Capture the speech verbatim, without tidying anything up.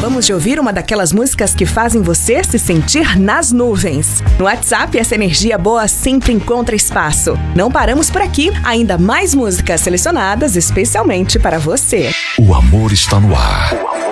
Acabamos de ouvir uma daquelas músicas que fazem você se sentir nas nuvens. No WhatsApp, essa energia boa sempre encontra espaço. Não paramos por aqui, ainda mais músicas selecionadas especialmente para você. O amor está no ar.